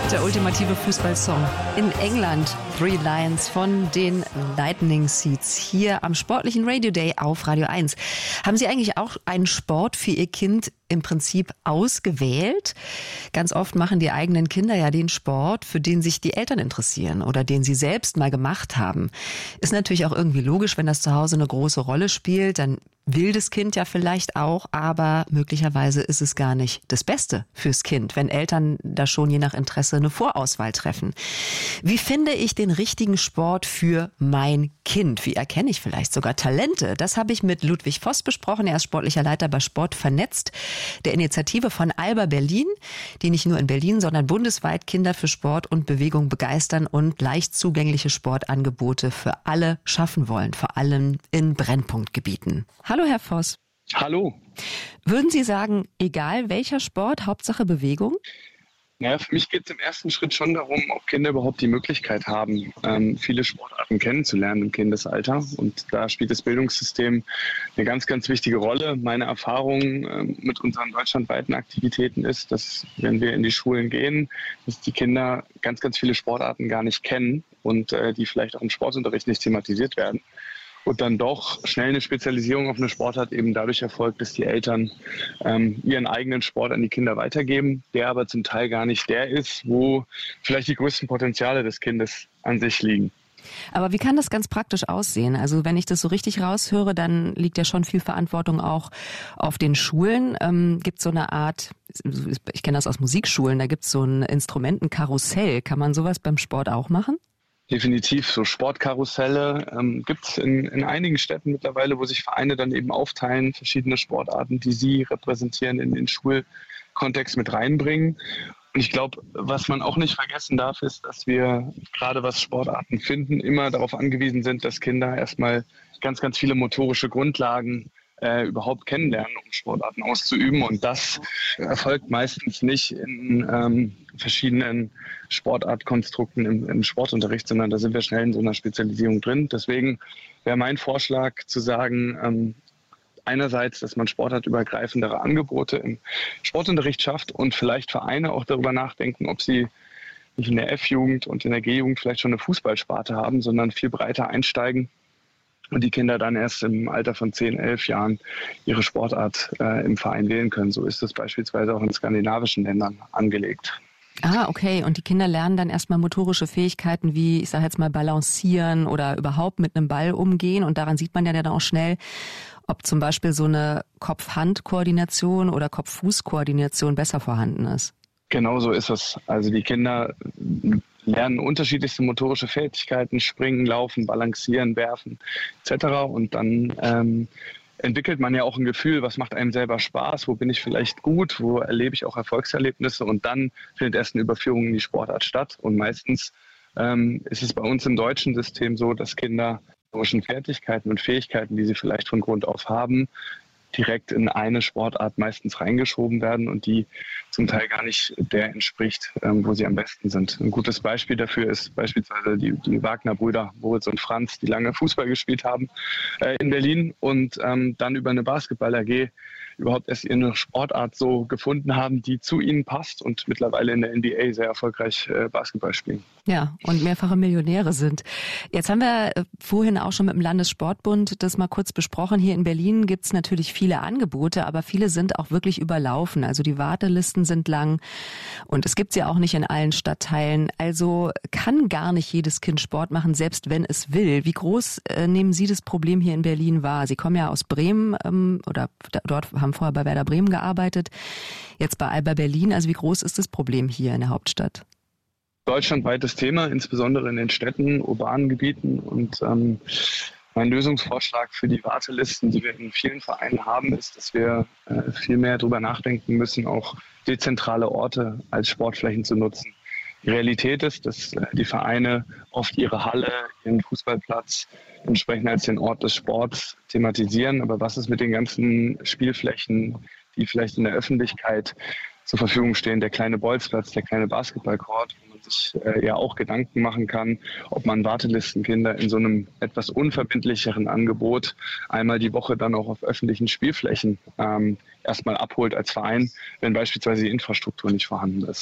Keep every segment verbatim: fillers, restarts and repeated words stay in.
Der ultimative Fußballsong. In England, Three Lions von den Lightning Seeds. Hier am sportlichen Radio Day auf Radio eins. Haben Sie eigentlich auch einen Sport für Ihr Kind im Prinzip ausgewählt? Ganz oft machen die eigenen Kinder ja den Sport, für den sich die Eltern interessieren oder den sie selbst mal gemacht haben. Ist natürlich auch irgendwie logisch, wenn das zu Hause eine große Rolle spielt, dann will das Kind ja vielleicht auch, aber möglicherweise ist es gar nicht das Beste fürs Kind, wenn Eltern da schon je nach Interesse eine Vorauswahl treffen. Wie finde ich den richtigen Sport für mein Kind? Wie erkenne ich vielleicht sogar Talente? Das habe ich mit Ludwig Voss besprochen. Er ist sportlicher Leiter bei Sport vernetzt, der Initiative von Alba Berlin, die nicht nur in Berlin, sondern bundesweit Kinder für Sport und Bewegung begeistern und leicht zugängliche Sportangebote für alle schaffen wollen, vor allem in Brennpunktgebieten. Hallo, Herr Voss. Hallo. Würden Sie sagen, egal welcher Sport, Hauptsache Bewegung? Naja, für mich geht es im ersten Schritt schon darum, ob Kinder überhaupt die Möglichkeit haben, ähm, viele Sportarten kennenzulernen im Kindesalter. Und da spielt das Bildungssystem eine ganz, ganz wichtige Rolle. Meine Erfahrung ähm, mit unseren deutschlandweiten Aktivitäten ist, dass wenn wir in die Schulen gehen, dass die Kinder ganz, ganz viele Sportarten gar nicht kennen und äh, die vielleicht auch im Sportunterricht nicht thematisiert werden. Und dann doch schnell eine Spezialisierung auf eine Sportart eben dadurch erfolgt, dass die Eltern ähm, ihren eigenen Sport an die Kinder weitergeben, der aber zum Teil gar nicht der ist, wo vielleicht die größten Potenziale des Kindes an sich liegen. Aber wie kann das ganz praktisch aussehen? Also wenn ich das so richtig raushöre, dann liegt ja schon viel Verantwortung auch auf den Schulen. Ähm, gibt es so eine Art, ich kenne das aus Musikschulen, da gibt es so ein Instrumentenkarussell. Kann man sowas beim Sport auch machen? Definitiv. So Sportkarusselle ähm, gibt es in, in einigen Städten mittlerweile, wo sich Vereine dann eben aufteilen, verschiedene Sportarten, die sie repräsentieren, in den Schulkontext mit reinbringen. Und ich glaube, was man auch nicht vergessen darf, ist, dass wir gerade was Sportarten finden, immer darauf angewiesen sind, dass Kinder erstmal ganz, ganz viele motorische Grundlagen äh, überhaupt kennenlernen, um Sportarten auszuüben. Und das erfolgt meistens nicht in ähm, verschiedenen Sportartkonstrukten im, im Sportunterricht, sondern da sind wir schnell in so einer Spezialisierung drin. Deswegen wäre mein Vorschlag zu sagen, ähm, einerseits, dass man sportartübergreifendere Angebote im Sportunterricht schafft und vielleicht Vereine auch darüber nachdenken, ob sie nicht in der F-Jugend und in der G-Jugend vielleicht schon eine Fußballsparte haben, sondern viel breiter einsteigen und die Kinder dann erst im Alter von zehn, elf Jahren ihre Sportart äh, im Verein wählen können. So ist es beispielsweise auch in skandinavischen Ländern angelegt. Ah, okay. Und die Kinder lernen dann erstmal motorische Fähigkeiten wie, ich sage jetzt mal, balancieren oder überhaupt mit einem Ball umgehen. Und daran sieht man ja dann auch schnell, ob zum Beispiel so eine Kopf-Hand-Koordination oder Kopf-Fuß-Koordination besser vorhanden ist. Genau so ist es. Also die Kinder lernen unterschiedlichste motorische Fertigkeiten, springen, laufen, balancieren, werfen et cetera. Und dann ähm, entwickelt man ja auch ein Gefühl, was macht einem selber Spaß, wo bin ich vielleicht gut, wo erlebe ich auch Erfolgserlebnisse und dann findet erst eine Überführung in die Sportart statt. Und meistens ähm, ist es bei uns im deutschen System so, dass Kinder motorischen Fertigkeiten und Fähigkeiten, die sie vielleicht von Grund auf haben, direkt in eine Sportart meistens reingeschoben werden und die zum Teil gar nicht der entspricht, ähm, wo sie am besten sind. Ein gutes Beispiel dafür ist beispielsweise die, die Wagner-Brüder, Moritz und Franz, die lange Fußball gespielt haben äh, in Berlin und ähm, dann über eine Basketball-A G überhaupt erst ihre Sportart so gefunden haben, die zu ihnen passt und mittlerweile in der N B A sehr erfolgreich äh, Basketball spielen. Ja, und mehrfache Millionäre sind. Jetzt haben wir vorhin auch schon mit dem Landessportbund das mal kurz besprochen. Hier in Berlin gibt's natürlich viele Angebote, aber viele sind auch wirklich überlaufen. Also die Wartelisten sind lang und es gibt sie auch nicht in allen Stadtteilen. Also kann gar nicht jedes Kind Sport machen, selbst wenn es will. Wie groß äh, nehmen Sie das Problem hier in Berlin wahr? Sie kommen ja aus Bremen ähm, oder dort haben vorher bei Werder Bremen gearbeitet, jetzt bei Alba Berlin. Also wie groß ist das Problem hier in der Hauptstadt? Deutschlandweites Thema, insbesondere in den Städten, urbanen Gebieten. Und ähm, mein Lösungsvorschlag für die Wartelisten, die wir in vielen Vereinen haben, ist, dass wir äh, viel mehr darüber nachdenken müssen, auch dezentrale Orte als Sportflächen zu nutzen. Die Realität ist, dass äh, die Vereine oft ihre Halle, ihren Fußballplatz entsprechend als den Ort des Sports thematisieren. Aber was ist mit den ganzen Spielflächen, die vielleicht in der Öffentlichkeit zur Verfügung stehen, der kleine Bolzplatz, der kleine Basketballcourt, wo man sich äh, ja auch Gedanken machen kann, ob man Wartelistenkinder in so einem etwas unverbindlicheren Angebot einmal die Woche dann auch auf öffentlichen Spielflächen ähm, erstmal abholt als Verein, wenn beispielsweise die Infrastruktur nicht vorhanden ist.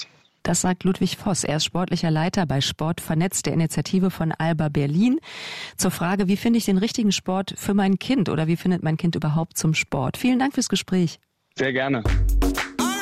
Das sagt Ludwig Voss. Er ist sportlicher Leiter bei Sport vernetzt, der Initiative von Alba Berlin. Zur Frage, wie finde ich den richtigen Sport für mein Kind oder wie findet mein Kind überhaupt zum Sport? Vielen Dank fürs Gespräch. Sehr gerne.